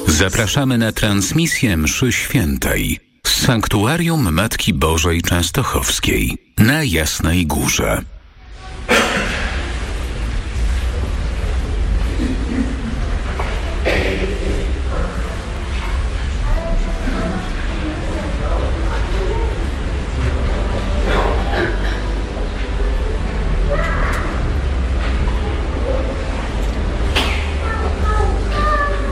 Zapraszamy na transmisję mszy świętej z Sanktuarium Matki Bożej Częstochowskiej na Jasnej Górze.